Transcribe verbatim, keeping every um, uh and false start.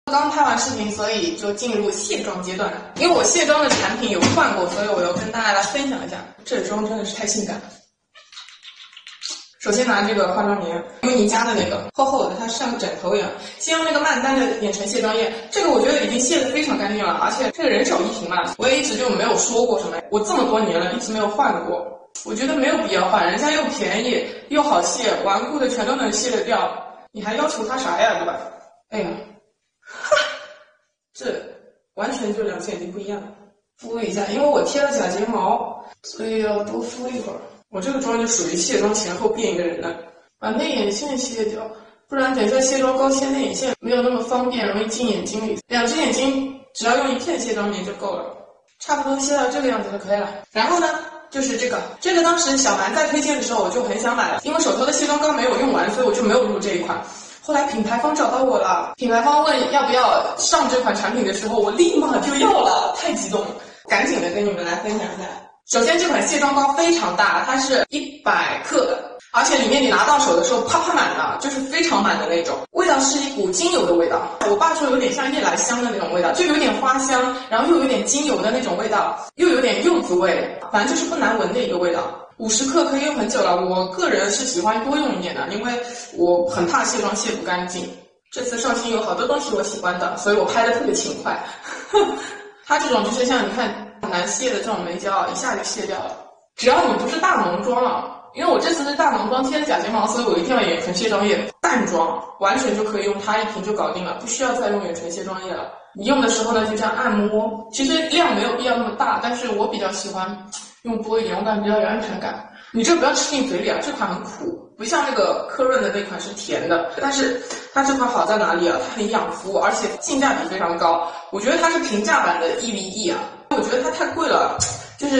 刚拍完视频，所以就进入卸妆阶段。因为我卸妆的产品有换过，所以我要跟大家来分享一下。这妆真的是太性感了。首先拿这个化妆棉，因为你家的那个厚厚的，它像个枕头一样。先用那个曼丹的眼唇卸妆液，这个我觉得已经卸得非常干净了，而且这个人手一瓶嘛，我也一直就没有说过什么，我这么多年了一直没有换过，我觉得没有必要换，人家又便宜又好卸，顽固的全都能卸得掉，你还要求它啥呀，对吧？哎呀，哈，这完全就两次眼睛不一样。敷一下，因为我贴了假睫毛，所以要多敷一会儿。我这个妆就属于卸妆前后变一个人的，把内眼线卸掉，不然等一下卸妆膏贴内眼线没有那么方便，容易进眼睛里。两只眼睛只要用一片卸妆棉就够了，差不多卸到这个样子就可以了。然后呢，就是这个，这个当时小蛮在推荐的时候我就很想买了，因为手头的卸妆膏没有用完，所以我就没有入这一款。后来品牌方找到我了，品牌方问要不要上这款产品的时候，我立马就要了，太激动了，赶紧的跟你们来分享一下。首先这款卸妆膏非常大，它是一百克的，而且里面你拿到手的时候啪啪满的，就是非常满的那种。味道是一股精油的味道，我爸说有点像夜来香的那种味道，就有点花香，然后又有点精油的那种味道，又有点柚子味，反正就是不难闻的一个味道。五十克可以用很久了，我个人是喜欢多用一点的，因为我很怕卸妆卸不干净。这次上新有好多东西我喜欢的，所以我拍的特别勤快。它这种就是像你看很难卸的这种眉胶，一下就卸掉了。只要你不是大浓妆了，因为我这次是大浓妆贴的假睫毛，所以我一定要眼唇卸妆液。淡妆完全就可以用它一瓶就搞定了，不需要再用眼唇卸妆液了。你用的时候呢，就这样按摩，其实量没有必要那么大，但是我比较喜欢用多一点，我感觉比较有安全感。你这不要吃进嘴里啊，这款很苦，不像那个科润的那款是甜的，但是它这款好在哪里啊？它很养肤，而且性价比非常高。我觉得它是平价版的 E V E 啊，我觉得它太贵了，